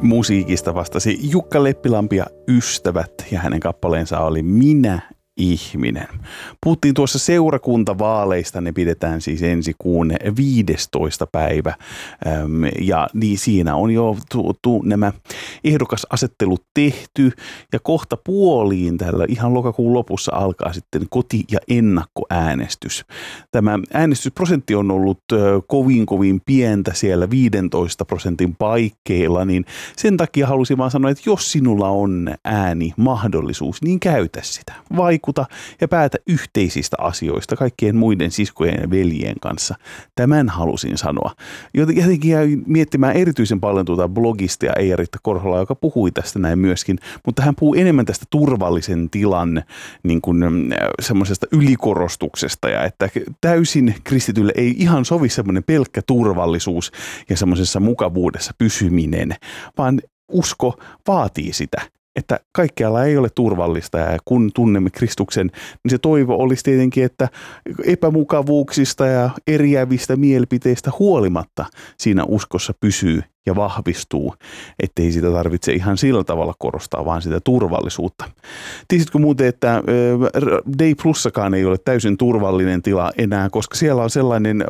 Musiikista vastasi Jukka Leppilampi ja Ystävät, ja hänen kappaleensa oli Minä ihminen. Puhuttiin tuossa seurakuntavaaleista, ne pidetään siis ensi kuun 15. päivä, ja niin siinä on jo nämä ehdokasasettelut tehty, ja kohta puoliin tällä ihan lokakuun lopussa alkaa sitten koti- ja ennakkoäänestys. Tämä äänestysprosentti on ollut kovin pientä siellä 15% paikkeilla, niin sen takia halusin vaan sanoa, että jos sinulla on äänimahdollisuus, niin käytä sitä. Vaikuta ja päätä yhteisistä asioista kaikkien muiden siskojen ja veljien kanssa. Tämän halusin sanoa. Jotenkin jäin miettimään erityisen paljon tuota blogistia Eija-Riitta Korhola, joka puhui tästä näin myöskin, mutta hän puhuu enemmän tästä turvallisen tilan niin kuin semmoisesta ylikorostuksesta, ja että täysin kristitylle ei ihan sovi semmoinen pelkkä turvallisuus ja semmoisessa mukavuudessa pysyminen, vaan usko vaatii sitä, että kaikkialla ei ole turvallista, ja kun tunnemme Kristuksen, niin se toivo olisi tietenkin, että epämukavuuksista ja eriävistä mielipiteistä huolimatta siinä uskossa pysyy ja vahvistuu, ettei sitä tarvitse ihan sillä tavalla korostaa, vaan sitä turvallisuutta. Tiesitkö muuten, että Day Plussakaan ei ole täysin turvallinen tila enää, koska siellä on sellainen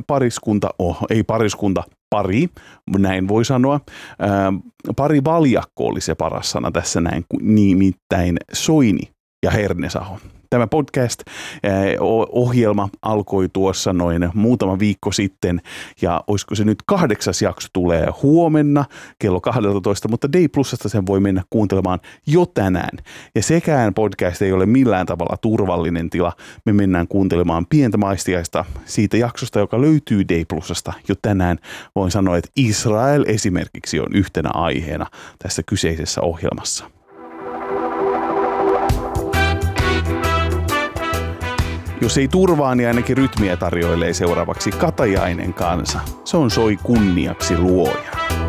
pari, näin voi sanoa. Parivaljakko oli se paras sana tässä näin, nimittäin Soini ja Hernesaho. Tämä podcast-ohjelma alkoi tuossa noin muutama viikko sitten, ja olisiko se nyt 8. jakso tulee huomenna kello 12, mutta Day Plusasta sen voi mennä kuuntelemaan jo tänään. Ja sekään podcast ei ole millään tavalla turvallinen tila. Me mennään kuuntelemaan pientä maistiaista siitä jaksosta, joka löytyy Day Plusasta jo tänään. Voin sanoa, että Israel esimerkiksi on yhtenä aiheena tässä kyseisessä ohjelmassa. Jos ei turvaa, niin ainakin rytmiä tarjoilee seuraavaksi Katajainen kansa. Se on Soi kunniaksi luoja.